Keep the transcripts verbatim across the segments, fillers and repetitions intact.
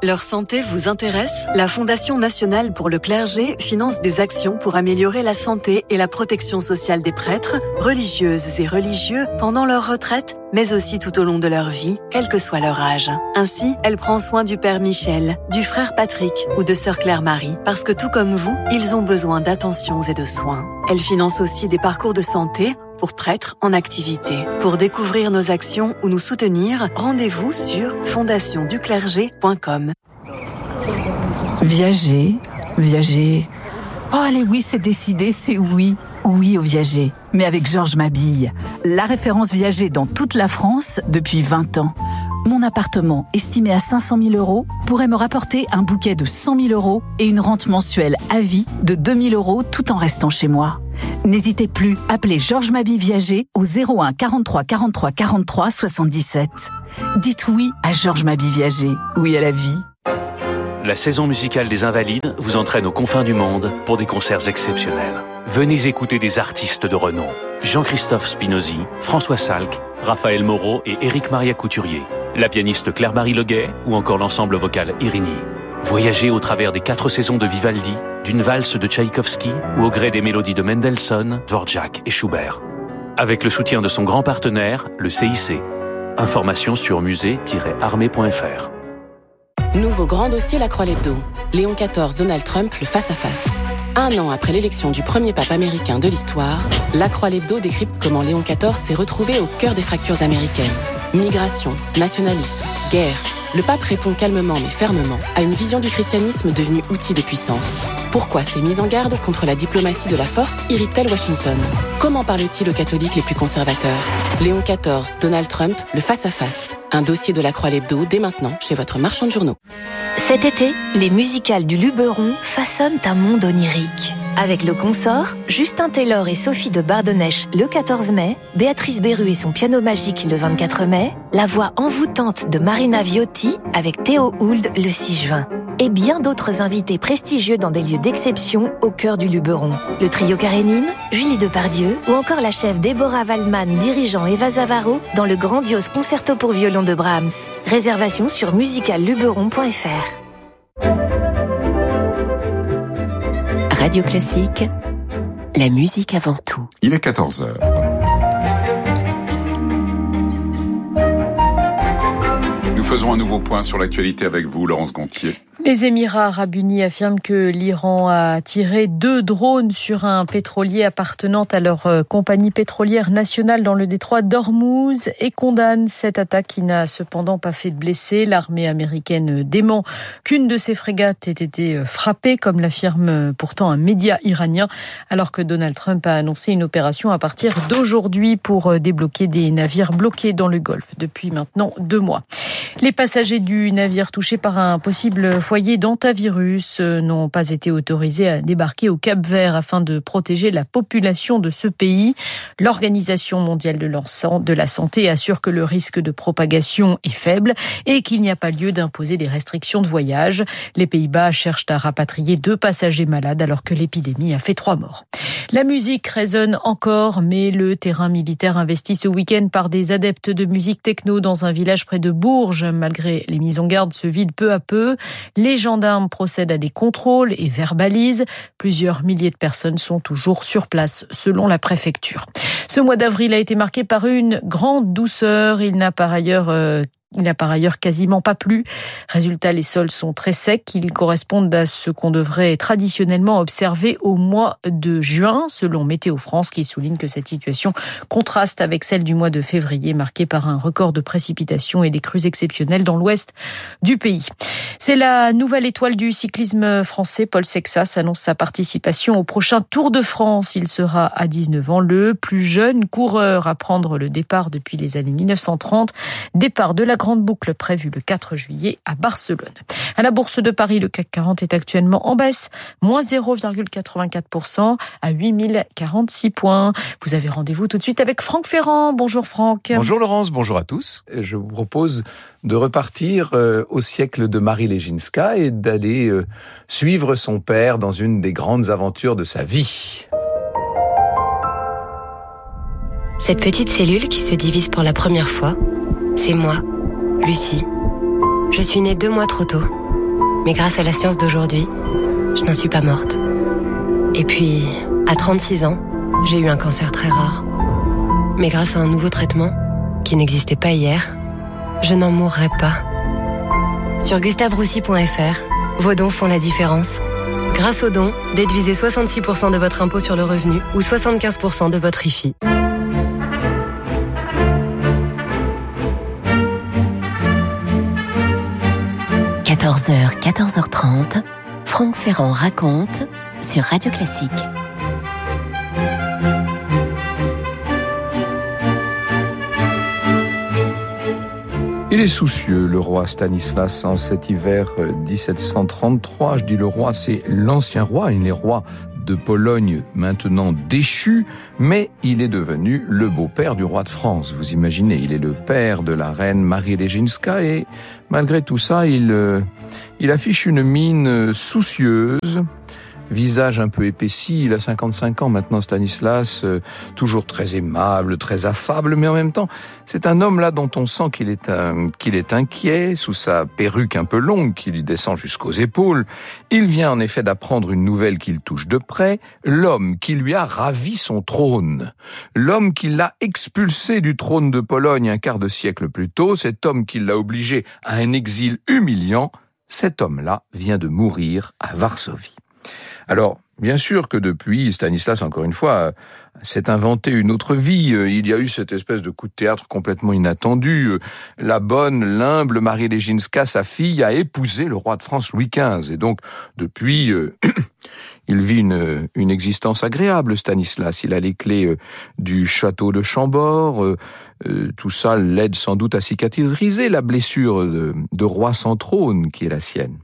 Leur santé vous intéresse ? La Fondation nationale pour le clergé finance des actions pour améliorer la santé et la protection sociale des prêtres, religieuses et religieux pendant leur retraite, mais aussi tout au long de leur vie, quel que soit leur âge. Ainsi, elle prend soin du père Michel, du frère Patrick ou de sœur Claire-Marie, parce que tout comme vous, ils ont besoin d'attentions et de soins. Elle finance aussi des parcours de santé pour prêtres en activité. Pour découvrir nos actions ou nous soutenir, rendez-vous sur fondation du clergé point com. Viager, viager. Oh allez oui, c'est décidé, c'est oui. Oui au Viager, mais avec Georges Mabille, la référence Viager dans toute la France depuis vingt ans. Mon appartement, estimé à cinq cent mille euros, pourrait me rapporter un bouquet de cent mille euros et une rente mensuelle à vie de deux mille euros tout en restant chez moi. N'hésitez plus, appelez Georges Mabille Viager au zéro un quarante-trois quarante-trois quarante-trois soixante-dix-sept. Dites oui à Georges Mabille Viager, oui à la vie. La saison musicale des Invalides vous entraîne aux confins du monde pour des concerts exceptionnels. Venez écouter des artistes de renom. Jean-Christophe Spinozzi, François Salk, Raphaël Moreau et Éric Maria Couturier. La pianiste Claire-Marie Leguet ou encore l'ensemble vocal Irini. Voyagez au travers des quatre saisons de Vivaldi, d'une valse de Tchaïkovski ou au gré des mélodies de Mendelssohn, Dvorak et Schubert. Avec le soutien de son grand partenaire, le C I C. Informations sur musée tiret armée point f r. Nouveau grand dossier La Croix l'Hebdo. Léon quatorze, Donald Trump, le face-à-face. Un an après l'élection du premier pape américain de l'histoire, La Croix l'Hebdo décrypte comment Léon quatorze s'est retrouvé au cœur des fractures américaines. Migration, nationalisme, guerre. Le pape répond calmement mais fermement à une vision du christianisme devenue outil de puissance. Pourquoi ces mises en garde contre la diplomatie de la force irritent-elles Washington ? Comment parle-t-il aux catholiques les plus conservateurs ? Léon quatorze, Donald Trump, le face-à-face. Un dossier de La Croix l'Hebdo dès maintenant chez votre marchand de journaux. Cet été, les musicales du Luberon façonnent un monde onirique. Avec le consort, Justin Taylor et Sophie de Bardonnèche le quatorze mai, Béatrice Beru et son piano magique le vingt-quatre mai, la voix envoûtante de Marina Viotti avec Théo Hould le six juin. Et bien d'autres invités prestigieux dans des lieux d'exception au cœur du Luberon. Le trio Karénine, Julie Depardieu ou encore la chef Déborah Waldman dirigeant Eva Zavaro dans le grandiose concerto pour violon de Brahms. Réservation sur musical luberon point f r. Radio Classique, la musique avant tout. Il est quatorze heures. Nous faisons un nouveau point sur l'actualité avec vous, Laurence Gontier. Les Émirats arabes unis affirment que l'Iran a tiré deux drones sur un pétrolier appartenant à leur compagnie pétrolière nationale dans le détroit d'Ormuz et condamne cette attaque qui n'a cependant pas fait de blessés. L'armée américaine dément qu'une de ses frégates ait été frappée, comme l'affirme pourtant un média iranien, alors que Donald Trump a annoncé une opération à partir d'aujourd'hui pour débloquer des navires bloqués dans le Golfe depuis maintenant deux mois. Les passagers du navire touché par un possible foyer d'hantavirus n'ont pas été autorisés à débarquer au Cap-Vert afin de protéger la population de ce pays. L'Organisation mondiale de la santé assure que le risque de propagation est faible et qu'il n'y a pas lieu d'imposer des restrictions de voyage. Les Pays-Bas cherchent à rapatrier deux passagers malades alors que l'épidémie a fait trois morts. La musique résonne encore, mais le terrain militaire investi ce week-end par des adeptes de musique techno dans un village près de Bourges, malgré les mises en garde, se vide peu à peu. Les gendarmes procèdent à des contrôles et verbalisent. Plusieurs milliers de personnes sont toujours sur place, selon la préfecture. Ce mois d'avril a été marqué par une grande douceur. Il n'a par ailleurs... Euh, Il n'a par ailleurs quasiment pas plu. Résultat, les sols sont très secs. Ils correspondent à ce qu'on devrait traditionnellement observer au mois de juin, selon Météo France, qui souligne que cette situation contraste avec celle du mois de février, marquée par un record de précipitations et des crues exceptionnelles dans l'ouest du pays. C'est la nouvelle étoile du cyclisme français. Paul Sexas annonce sa participation au prochain Tour de France. Il sera à dix-neuf ans le plus jeune coureur à prendre le départ depuis les années mille neuf cent trente. Départ de la grande boucle prévue le quatre juillet à Barcelone. À la Bourse de Paris, le C A C quarante est actuellement en baisse, moins zéro virgule quatre-vingt-quatre pour cent à huit mille quarante-six points. Vous avez rendez-vous tout de suite avec Franck Ferrand. Bonjour Franck. Bonjour Laurence, bonjour à tous. Je vous propose de repartir euh, au siècle de Marie Leginska et d'aller euh, suivre son père dans une des grandes aventures de sa vie. Cette petite cellule qui se divise pour la première fois, c'est moi, Lucie. Je suis née deux mois trop tôt. Mais grâce à la science d'aujourd'hui, je n'en suis pas morte. Et puis, à trente-six ans, j'ai eu un cancer très rare. Mais grâce à un nouveau traitement, qui n'existait pas hier, je n'en mourrai pas. Sur gustave roussy point f r, vos dons font la différence. Grâce aux dons, déduisez soixante-six pour cent de votre impôt sur le revenu ou soixante-quinze pour cent de votre I F I. quatorze heures, quatorze heures trente, Franck Ferrand raconte sur Radio Classique. Il est soucieux, le roi Stanislas, en cet hiver dix-sept cent trente-trois. Je dis le roi, c'est l'ancien roi, il est roi de Pologne, maintenant déchu, mais il est devenu le beau-père du roi de France. Vous imaginez, il est le père de la reine Marie Leszczyńska et malgré tout ça, il, euh, il affiche une mine soucieuse, visage un peu épaissi. Il a cinquante-cinq ans maintenant, Stanislas, euh, toujours très aimable, très affable, mais en même temps, c'est un homme là dont on sent qu'il est, un, qu'il est inquiet, sous sa perruque un peu longue qui lui descend jusqu'aux épaules. Il vient en effet d'apprendre une nouvelle qu'il touche de près, l'homme qui lui a ravi son trône, l'homme qui l'a expulsé du trône de Pologne un quart de siècle plus tôt, cet homme qui l'a obligé à un exil humiliant, cet homme-là vient de mourir à Varsovie. Alors, bien sûr que depuis, Stanislas, encore une fois, s'est inventé une autre vie. Il y a eu cette espèce de coup de théâtre complètement inattendu. La bonne, l'humble Marie Leszczyńska, sa fille, a épousé le roi de France Louis quinze. Et donc, depuis, euh, il vit une, une existence agréable, Stanislas. Il a les clés euh, du château de Chambord. Euh, euh, tout ça l'aide sans doute à cicatriser la blessure de, de roi sans trône qui est la sienne.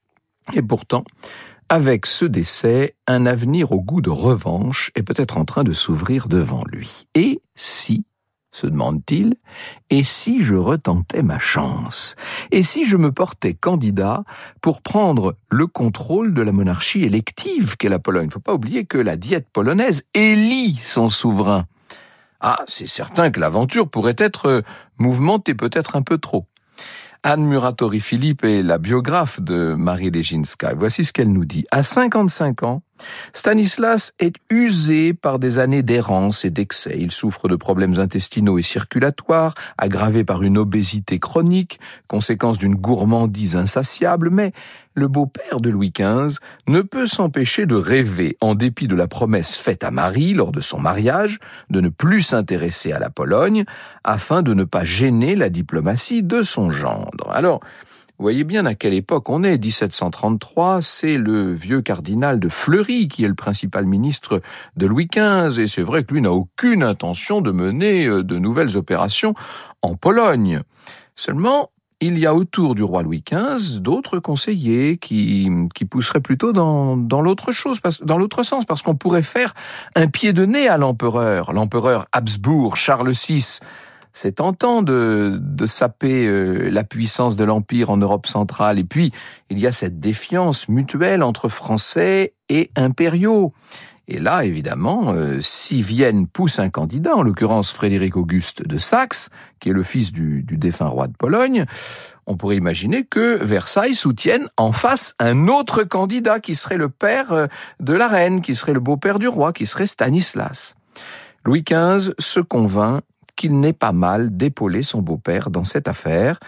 Et pourtant, avec ce décès, un avenir au goût de revanche est peut-être en train de s'ouvrir devant lui. Et si, se demande-t-il, et si je retentais ma chance? Et si je me portais candidat pour prendre le contrôle de la monarchie élective qu'est la Pologne? Il ne faut pas oublier que la diète polonaise élit son souverain. Ah, c'est certain que l'aventure pourrait être mouvementée, peut-être un peu trop. Anne Muratori-Philippe est la biographe de Marie Leszczyńska. Voici ce qu'elle nous dit. À cinquante-cinq ans, Stanislas est usé par des années d'errance et d'excès. Il souffre de problèmes intestinaux et circulatoires, aggravés par une obésité chronique, conséquence d'une gourmandise insatiable, mais le beau-père de Louis quinze ne peut s'empêcher de rêver, en dépit de la promesse faite à Marie lors de son mariage, de ne plus s'intéresser à la Pologne, afin de ne pas gêner la diplomatie de son gendre. Alors, vous voyez bien à quelle époque on est. dix-sept cent trente-trois, c'est le vieux cardinal de Fleury qui est le principal ministre de Louis quinze. Et c'est vrai que lui n'a aucune intention de mener de nouvelles opérations en Pologne. Seulement, il y a autour du roi Louis quinze d'autres conseillers qui, qui pousseraient plutôt dans, dans l'autre chose, parce, dans l'autre sens, parce qu'on pourrait faire un pied de nez à l'empereur. L'empereur Habsbourg, Charles six, c'est tentant de, de saper euh, la puissance de l'Empire en Europe centrale. Et puis, il y a cette défiance mutuelle entre Français et impériaux. Et là, évidemment, euh, si Vienne pousse un candidat, en l'occurrence Frédéric Auguste de Saxe, qui est le fils du, du défunt roi de Pologne, on pourrait imaginer que Versailles soutienne en face un autre candidat qui serait le père de la reine, qui serait le beau-père du roi, qui serait Stanislas. Louis quinze se convainc qu'il n'est pas mal d'épauler son beau-père dans cette affaire.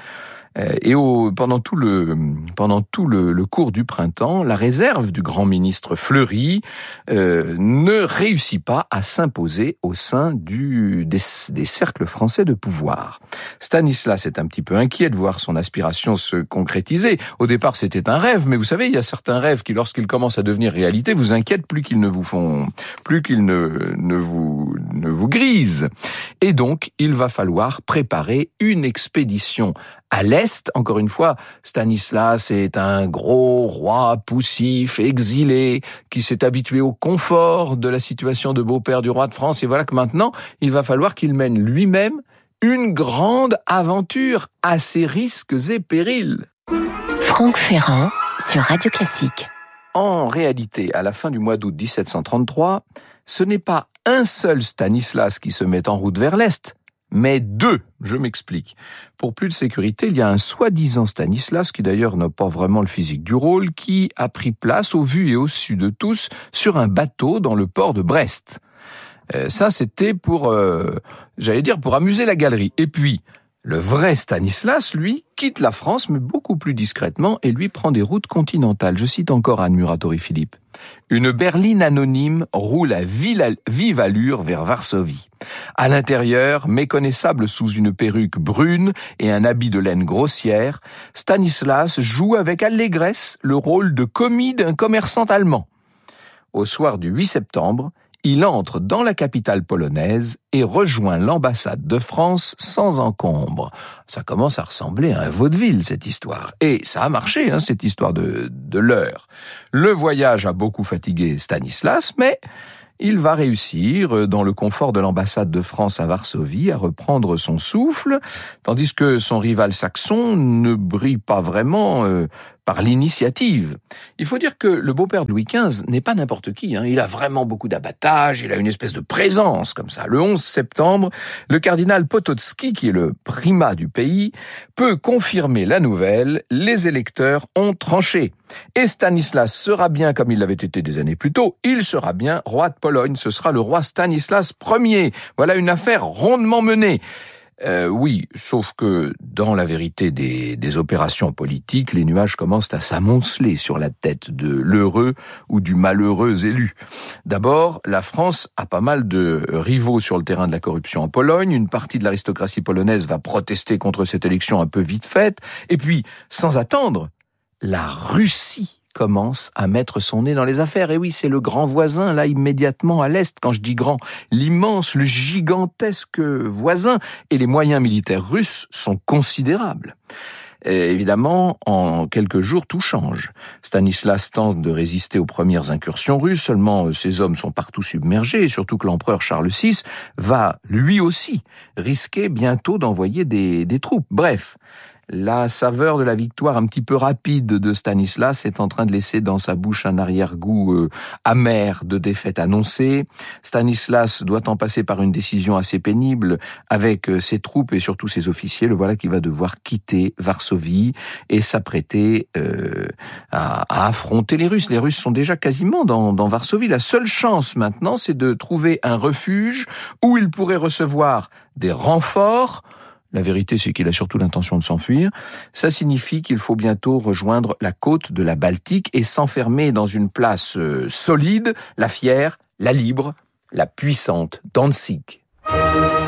Et au, pendant tout, le, pendant tout le, le cours du printemps, la réserve du grand ministre Fleury euh, ne réussit pas à s'imposer au sein du, des, des cercles français de pouvoir. Stanislas est un petit peu inquiet de voir son aspiration se concrétiser. Au départ, c'était un rêve, mais vous savez, il y a certains rêves qui, lorsqu'ils commencent à devenir réalité, vous inquiètent plus qu'ils ne vous font, plus qu'ils ne, ne vous, ne vous grisent. Et donc, il va falloir préparer une expédition à l'Est. Encore une fois, Stanislas est un gros roi poussif, exilé, qui s'est habitué au confort de la situation de beau-père du roi de France. Et voilà que maintenant, il va falloir qu'il mène lui-même une grande aventure à ses risques et périls. Franck Ferrand sur Radio Classique. En réalité, à la fin du mois d'août dix-sept cent trente-trois, ce n'est pas un seul Stanislas qui se met en route vers l'Est, mais deux. Je m'explique. Pour plus de sécurité, il y a un soi-disant Stanislas, qui d'ailleurs n'a pas vraiment le physique du rôle, qui a pris place au vu et au su de tous sur un bateau dans le port de Brest. Euh, ça, c'était pour, euh, j'allais dire, pour amuser la galerie. Et puis, le vrai Stanislas, lui, quitte la France, mais beaucoup plus discrètement, et lui prend des routes continentales. Je cite encore Anne Muratori-Philippe. Une berline anonyme roule à vive allure vers Varsovie. À l'intérieur, méconnaissable sous une perruque brune et un habit de laine grossière, Stanislas joue avec allégresse le rôle de commis d'un commerçant allemand. Au soir du huit septembre, il entre dans la capitale polonaise et rejoint l'ambassade de France sans encombre. Ça commence à ressembler à un vaudeville, cette histoire. Et ça a marché, hein, cette histoire de, de l'heure. Le voyage a beaucoup fatigué Stanislas, mais il va réussir, dans le confort de l'ambassade de France à Varsovie, à reprendre son souffle, tandis que son rival saxon ne brille pas vraiment euh, par l'initiative. Il faut dire que le beau-père de Louis quinze n'est pas n'importe qui, hein. Il a vraiment beaucoup d'abattage, il a une espèce de présence comme ça. Le onze septembre, le cardinal Potocki, qui est le primat du pays, peut confirmer la nouvelle, les électeurs ont tranché. Et Stanislas sera bien, comme il l'avait été des années plus tôt, il sera bien roi de Pologne, ce sera le roi Stanislas Ier. Voilà une affaire rondement menée. Euh, oui, sauf que dans la vérité des, des opérations politiques, les nuages commencent à s'amonceler sur la tête de l'heureux ou du malheureux élu. D'abord, la France a pas mal de rivaux sur le terrain de la corruption en Pologne. Une partie de l'aristocratie polonaise va protester contre cette élection un peu vite faite. Et puis, sans attendre, la Russie commence à mettre son nez dans les affaires. Et oui, c'est le grand voisin, là, immédiatement à l'est. Quand je dis grand, l'immense, le gigantesque voisin. Et les moyens militaires russes sont considérables. Et évidemment, en quelques jours, tout change. Stanislas tente de résister aux premières incursions russes, seulement ses hommes sont partout submergés, et surtout que l'empereur Charles six va, lui aussi, risquer bientôt d'envoyer des, des troupes. Bref, la saveur de la victoire un petit peu rapide de Stanislas est en train de laisser dans sa bouche un arrière-goût euh, amer de défaite annoncée. Stanislas doit en passer par une décision assez pénible avec euh, ses troupes et surtout ses officiers. Le voilà qui va devoir quitter Varsovie et s'apprêter euh, à, à affronter les Russes. Les Russes sont déjà quasiment dans, dans Varsovie. La seule chance maintenant, c'est de trouver un refuge où il pourrait recevoir des renforts. La vérité, c'est qu'il a surtout l'intention de s'enfuir. Ça signifie qu'il faut bientôt rejoindre la côte de la Baltique et s'enfermer dans une place euh, solide, la fière, la libre, la puissante Danzig.